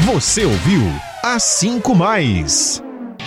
Você ouviu Às 5 Mais.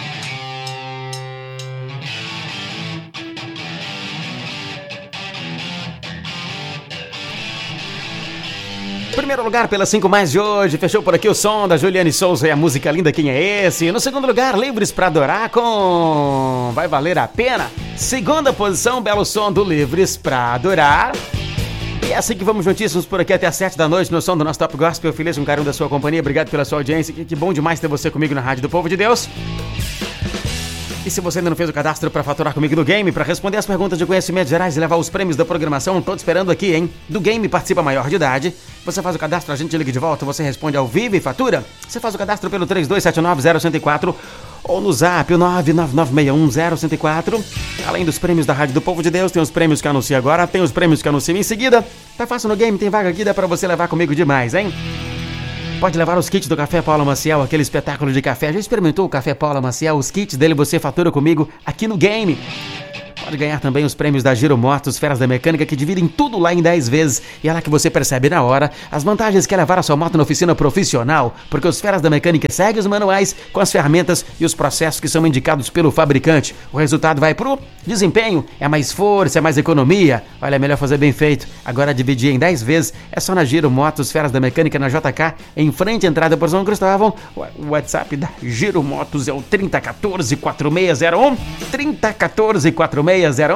Primeiro lugar pela 5 Mais de hoje, fechou por aqui o som da Juliane Souza e a música linda Quem é Esse? No segundo lugar, Livres pra Adorar com Vai Valer a Pena. Segunda posição, belo som do Livres pra Adorar. E é assim que vamos juntíssimos por aqui até às 7 da noite no som do nosso Top Gospel. Feliz com o carinho da sua companhia, obrigado pela sua audiência. Que bom demais ter você comigo na Rádio do Povo de Deus. E se você ainda não fez o cadastro para faturar comigo no game, para responder as perguntas de conhecimentos gerais e levar os prêmios da programação, tô te esperando aqui, hein? Do game participa maior de idade. Você faz o cadastro, a gente liga de volta, você responde ao vivo e fatura. Você faz o cadastro pelo 3279-0104 ou no zap, o 99961-0104. Além dos prêmios da Rádio do Povo de Deus, tem os prêmios que anuncio agora, tem os prêmios que anuncio em seguida. Tá fácil no game, tem vaga aqui, dá pra você levar comigo demais, hein? Pode levar os kits do Café Paula Maciel, aquele espetáculo de café. Já experimentou o Café Paula Maciel? Os kits dele você fatura comigo aqui no game. Pode ganhar também os prêmios da Giro Motos, Feras da Mecânica, que dividem tudo lá em 10 vezes. E é lá que você percebe na hora as vantagens que é levar a sua moto na oficina profissional. Porque os Feras da Mecânica seguem os manuais com as ferramentas e os processos que são indicados pelo fabricante. O resultado vai pro desempenho, é mais força, é mais economia. Olha, é melhor fazer bem feito. Agora dividir em 10 vezes é só na Giro Motos, Feras da Mecânica, na JK, em frente à entrada por São Cristóvão. O WhatsApp da Giro Motos é o 3014-4601. 3014-4601.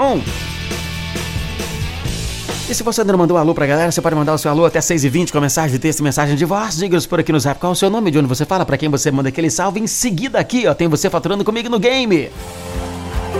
E se você ainda não mandou um alô pra galera, você pode mandar o seu alô até 6h20 com mensagem de texto e mensagem de voz. Diga-nos por aqui no zap qual é o seu nome, de onde você fala, pra quem você manda aquele salve. Em seguida aqui, ó, tem você faturando comigo no game.